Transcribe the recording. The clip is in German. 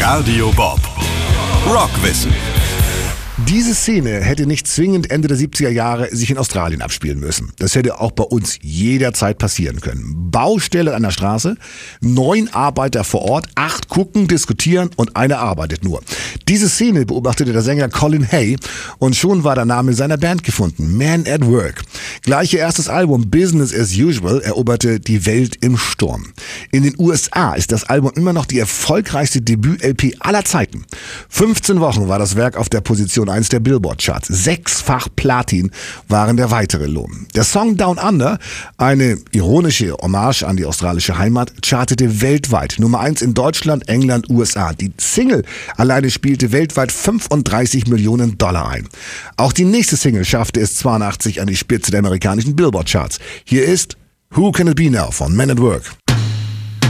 Radio Bob. Rockwissen. Diese Szene hätte nicht zwingend Ende der 70er Jahre sich in Australien abspielen müssen. Das hätte auch bei uns jederzeit passieren können. Baustelle an der Straße, 9 Arbeiter vor Ort, 8 gucken, diskutieren und einer arbeitet nur. Diese Szene beobachtete der Sänger Colin Hay und schon war der Name seiner Band gefunden, Man at Work. Gleich ihr erstes Album Business as Usual eroberte die Welt im Sturm. In den USA ist das Album immer noch die erfolgreichste Debüt-LP aller Zeiten. 15 Wochen war das Werk auf der Position 1 der Billboard-Charts. 6-fach Platin waren der weitere Lohn. Der Song Down Under, eine ironische Hommage an die australische Heimat, chartete weltweit. Nummer 1 in Deutschland, England, USA. Die Single alleine spielte weltweit $35 Millionen ein. Auch die nächste Single schaffte es 82 an die Spitze der amerikanischen Billboard-Charts. Hier ist Who Can It Be Now von Man at Work.